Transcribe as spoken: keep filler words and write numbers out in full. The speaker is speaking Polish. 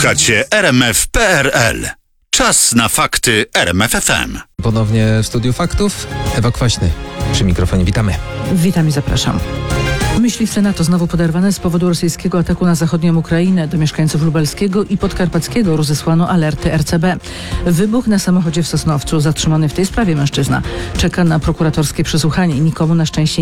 Słuchacie R M F kropka P R L. Czas na fakty R M F F M. Ponownie w studiu faktów Ewa Kwaśny przy mikrofonie. Witamy. Witam i zapraszam. Myśliwce NATO znowu poderwane z powodu rosyjskiego ataku na zachodnią Ukrainę. Do mieszkańców lubelskiego i podkarpackiego rozesłano alerty R C B. Wybuch na samochodzie w Sosnowcu. Zatrzymany w tej sprawie mężczyzna czeka na prokuratorskie przesłuchanie i nikomu na szczęście